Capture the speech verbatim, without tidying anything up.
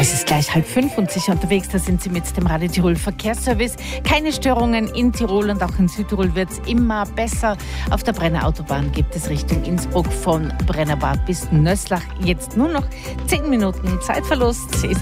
Es ist gleich halb fünf und sicher unterwegs, da sind Sie mit dem Radio Tirol Verkehrsservice. Keine Störungen in Tirol und auch in Südtirol wird es immer besser. Auf der Brenner Autobahn gibt es Richtung Innsbruck von Brennerbad bis Nöslach jetzt nur noch zehn Minuten Zeitverlust.